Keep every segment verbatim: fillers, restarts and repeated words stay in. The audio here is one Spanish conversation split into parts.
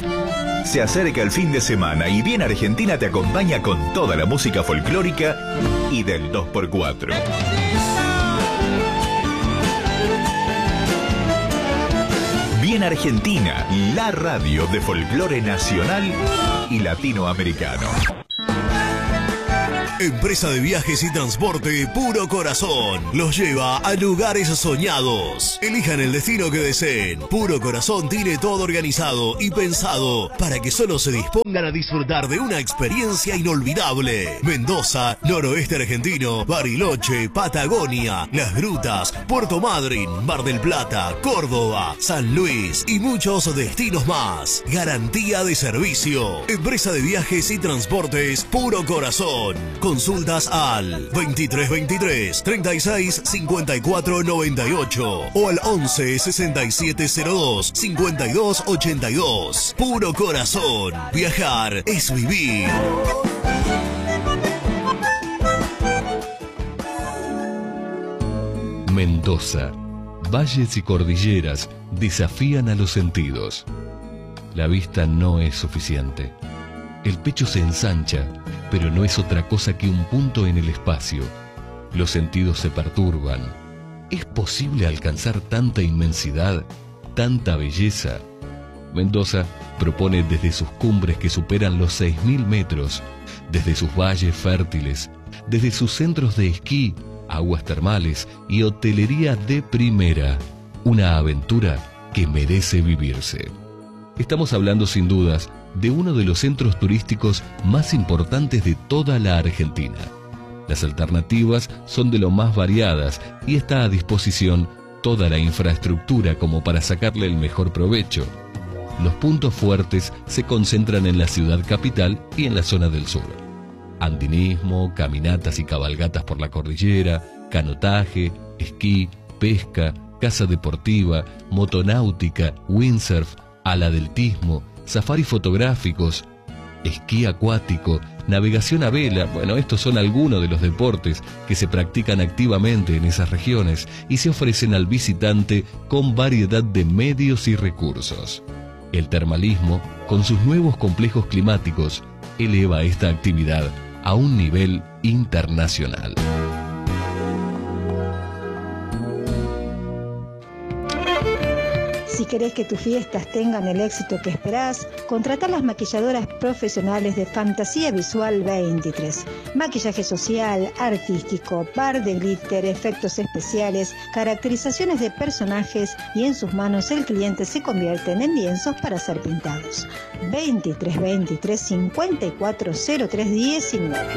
Se acerca el fin de semana y Bien Argentina te acompaña con toda la música folclórica y del dos por cuatro. Bien Argentina, la radio de folclore nacional y latinoamericano. Empresa de viajes y transporte Puro Corazón los lleva a lugares soñados. Elijan el destino que deseen. Puro Corazón tiene todo organizado y pensado para que solo se dispongan a disfrutar de una experiencia inolvidable. Mendoza, noroeste argentino, Bariloche, Patagonia, Las Grutas, Puerto Madryn, Mar del Plata, Córdoba, San Luis y muchos destinos más. Garantía de servicio. Empresa de viajes y transportes Puro Corazón. Consultas al veintitrés veintitrés, treinta y seis, cincuenta y cuatro noventa y ocho o al once, sesenta y siete cero dos, cincuenta y dos ochenta y dos. Puro Corazón. Viajar es vivir. Mendoza. Valles y cordilleras desafían a los sentidos. La vista no es suficiente. El pecho se ensancha, pero no es otra cosa que un punto en el espacio. Los sentidos se perturban. ¿Es posible alcanzar tanta inmensidad, tanta belleza? Mendoza propone desde sus cumbres que superan los seis mil metros, desde sus valles fértiles, desde sus centros de esquí, aguas termales y hotelería de primera, una aventura que merece vivirse. Estamos hablando sin dudas de uno de los centros turísticos más importantes de toda la Argentina. Las alternativas son de lo más variadas y está a disposición toda la infraestructura como para sacarle el mejor provecho. Los puntos fuertes se concentran en la ciudad capital y en la zona del sur. Andinismo, caminatas y cabalgatas por la cordillera, canotaje, esquí, pesca, caza deportiva, motonáutica, windsurf, aladeltismo, safaris fotográficos, esquí acuático, navegación a vela. Bueno, estos son algunos de los deportes que se practican activamente en esas regiones y se ofrecen al visitante con variedad de medios y recursos. El termalismo, con sus nuevos complejos climáticos, eleva esta actividad a un nivel internacional. Si querés que tus fiestas tengan el éxito que esperás, contratá las maquilladoras profesionales de Fantasía Visual veintitrés. Maquillaje social, artístico, bar de glitter, efectos especiales, caracterizaciones de personajes y en sus manos el cliente se convierte en lienzos para ser pintados. veintitrés veintitrés, cincuenta y cuatro cero tres diecinueve.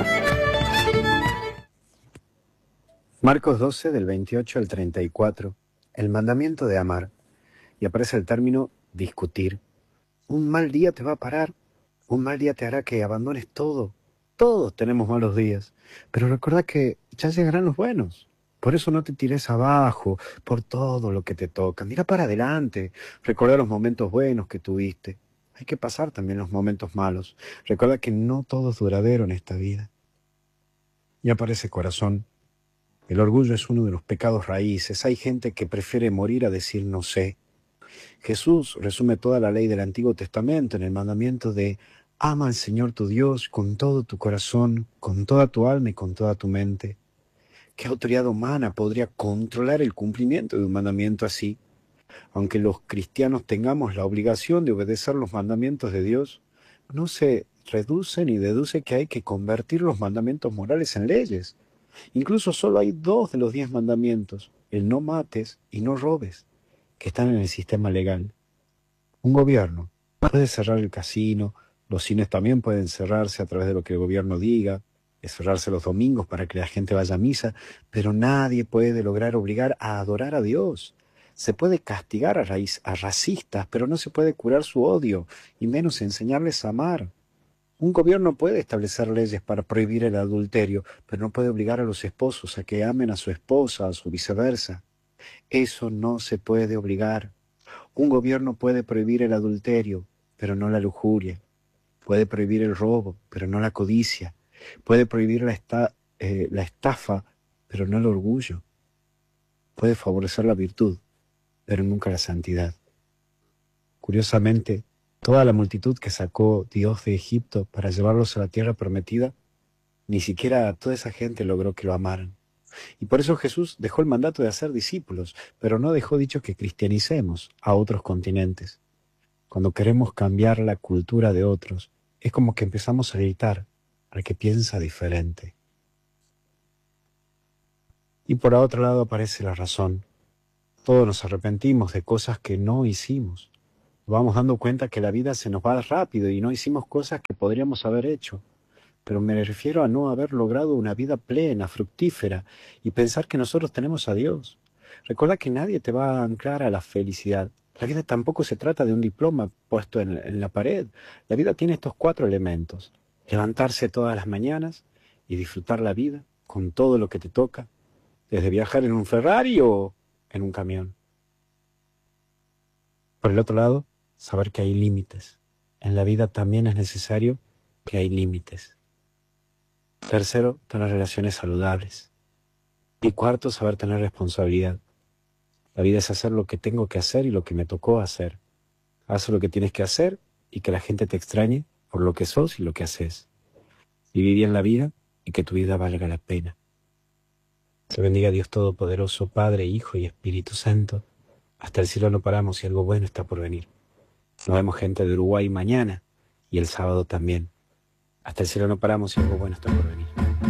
Marcos doce, del veintiocho al treinta y cuatro. El mandamiento de amar. Y aparece el término discutir. Un mal día te va a parar, un mal día te hará que abandones todo. Todos tenemos malos días, pero recuerda que ya llegarán los buenos. Por eso no te tires abajo por todo lo que te toca. Mira para adelante, recuerda los momentos buenos que tuviste. Hay que pasar también los momentos malos. Recuerda que no todo es duradero en esta vida. Y aparece corazón. El orgullo es uno de los pecados raíces. Hay gente que prefiere morir a decir no sé. Jesús resume toda la ley del Antiguo Testamento en el mandamiento de ama al Señor tu Dios con todo tu corazón, con toda tu alma y con toda tu mente. ¿Qué autoridad humana podría controlar el cumplimiento de un mandamiento así? Aunque los cristianos tengamos la obligación de obedecer los mandamientos de Dios, no se reduce ni deduce que hay que convertir los mandamientos morales en leyes. Incluso solo hay dos de los diez mandamientos, el no mates y no robes, que están en el sistema legal. Un gobierno puede cerrar el casino, los cines también pueden cerrarse a través de lo que el gobierno diga, es cerrarse los domingos para que la gente vaya a misa, pero nadie puede lograr obligar a adorar a Dios. Se puede castigar a, raíz, a racistas, pero no se puede curar su odio, y menos enseñarles a amar. Un gobierno puede establecer leyes para prohibir el adulterio, pero no puede obligar a los esposos a que amen a su esposa o viceversa. Eso no se puede obligar. Un gobierno puede prohibir el adulterio, pero no la lujuria. Puede prohibir el robo, pero no la codicia. Puede prohibir la, esta, eh, la estafa, pero no el orgullo. Puede favorecer la virtud, pero nunca la santidad. Curiosamente, Toda la multitud que sacó Dios de Egipto para llevarlos a la tierra prometida, ni siquiera toda esa gente logró que lo amaran. Y por eso Jesús dejó el mandato de hacer discípulos, pero no dejó dicho que cristianicemos a otros continentes. Cuando queremos cambiar la cultura de otros, es como que empezamos a gritar al que piensa diferente. Y por otro lado aparece la razón. Todos nos arrepentimos de cosas que no hicimos. Vamos dando cuenta que la vida se nos va rápido y no hicimos cosas que podríamos haber hecho. Pero me refiero a no haber logrado una vida plena, fructífera, y pensar que nosotros tenemos a Dios. Recuerda que nadie te va a anclar a la felicidad. La vida tampoco se trata de un diploma puesto en, en la pared. La vida tiene estos cuatro elementos. Levantarse todas las mañanas y disfrutar la vida con todo lo que te toca, desde viajar en un Ferrari o en un camión. Por el otro lado, saber que hay límites. En la vida también es necesario que hay límites. Tercero, tener relaciones saludables. Y cuarto, saber tener responsabilidad. La vida es hacer lo que tengo que hacer y lo que me tocó hacer. Haz lo que tienes que hacer y que la gente te extrañe por lo que sos y lo que haces. Viví bien la vida y que tu vida valga la pena. Te bendiga Dios Todopoderoso, Padre, Hijo y Espíritu Santo. Hasta el cielo no paramos y algo bueno está por venir. Nos vemos, gente de Uruguay, mañana y el sábado también. Hasta el cielo no paramos y algo bueno está por venir.